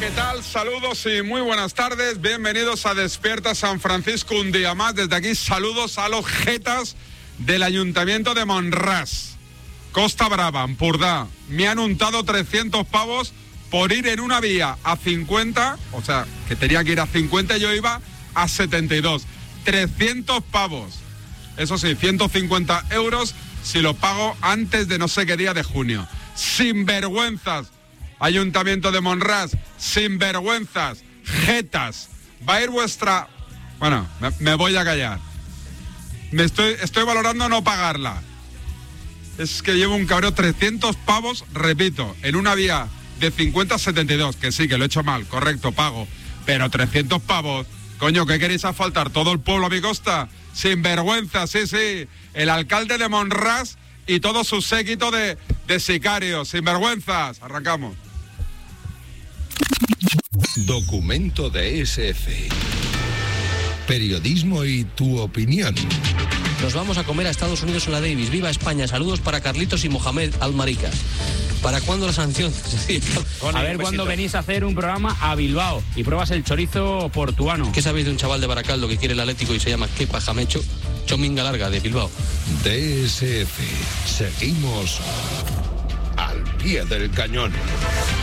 ¿qué tal? Saludos y muy buenas tardes. Bienvenidos a Despierta San Francisco un día más. Desde aquí, saludos a los jetas del Ayuntamiento de Mont-ras, Costa Brava, Empordà. Me han untado 300 pavos por ir en una vía a 50, o sea, que tenía que ir a 50 y yo iba a 72. 300 pavos. Eso sí, 150 euros si lo pago antes de no sé qué día de junio. Sinvergüenzas, Ayuntamiento de Mont-ras, sinvergüenzas, jetas. Va a ir vuestra... Bueno, me voy a callar. Estoy valorando no pagarla. Es que llevo un cabreo, 300 pavos, repito, en una vía de 50 a 72, que sí, que lo he hecho mal, correcto, pago. Pero 300 pavos, coño, ¿qué queréis asfaltar? ¿Todo el pueblo a mi costa? Sinvergüenza, sí, el alcalde de Mont-ras y todo su séquito de sicarios, sinvergüenzas. Arrancamos. Documento de SF. Periodismo y tu opinión. Nos vamos a comer a Estados Unidos en la Davis. ¡Viva España! Saludos para Carlitos y Mohamed Almarica. ¿Para cuándo la sanción? A ver cuándo venís a hacer un programa a Bilbao y pruebas el chorizo portuano. ¿Qué sabéis de un chaval de Baracaldo que quiere el Atlético y se llama Kepa Jamecho? Chominga Larga, de Bilbao. DSF. Seguimos al pie del cañón.